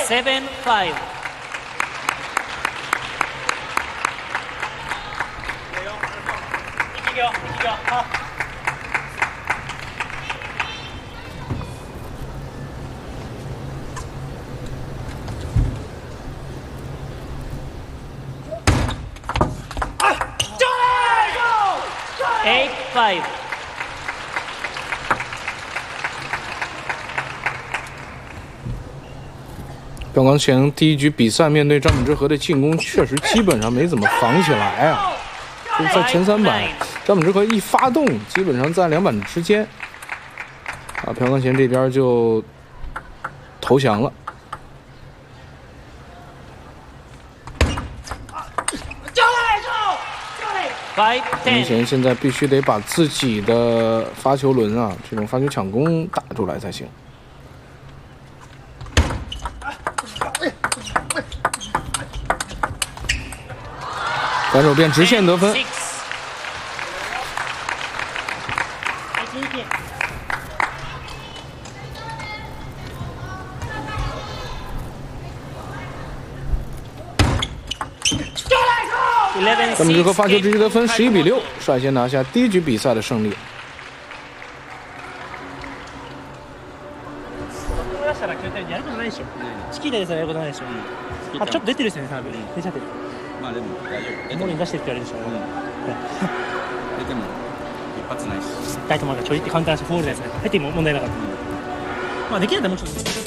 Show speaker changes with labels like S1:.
S1: 7-5。好。8-5。
S2: 彪光前第一局比赛面对张本智和的进攻，确实基本上没怎么防起来啊。就是在前3板，张本智和一发动，基本上在2板之间，啊，彪光前这边就投降了。明显现在必须得把自己的发球轮啊，这种发球抢攻打出来才行。反手变直线得分。张本智和发球直接得分11-6，率先拿下第一局比赛的胜利。
S3: チキータでさえやることないでしょ。あ、ちょっと出てるですよね、サーブ。出ちゃってる。まあでも大丈夫。モーリー出してるって言われるでしょ。出ても一発ないし。大と思うからちょいって簡単なしフォールですね。入っても問題なかった。まあできないともうちょっと。